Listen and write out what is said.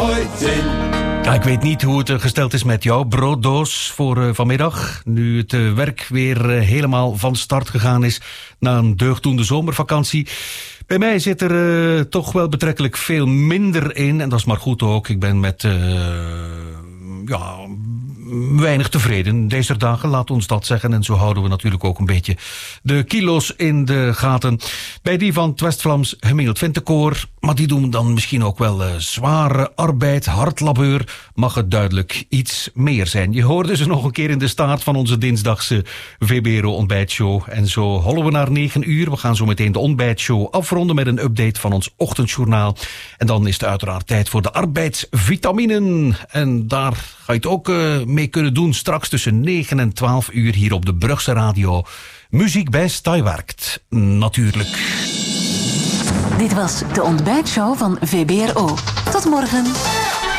ooit zien. Ja, ik weet niet hoe het gesteld is met jouw brooddoos voor vanmiddag. Nu het werk weer helemaal van start gegaan is na een deugddoende zomervakantie. Bij mij zit er toch wel betrekkelijk veel minder in. En dat is maar goed ook. Ik ben met weinig tevreden deze dagen, laat ons dat zeggen. En zo houden we natuurlijk ook een beetje de kilo's in de gaten. Bij die van het West-Vlaams Gemengeld Vintenkoor. Maar die doen dan misschien ook wel zware arbeid, hard labeur. Mag het duidelijk iets meer zijn. Je hoorde ze nog een keer in de start van onze dinsdagse VBRO ontbijtshow. En zo hollen we naar 9 uur. We gaan zo meteen de ontbijtshow afronden met een update van ons ochtendjournaal. En dan is het uiteraard tijd voor de arbeidsvitaminen. En daar ga je het ook mee kunnen doen straks tussen 9 en 12 uur hier op de Brugse Radio. Muziek bij Stijwerkt, natuurlijk. Dit was de ontbijtshow van VBRO. Tot morgen.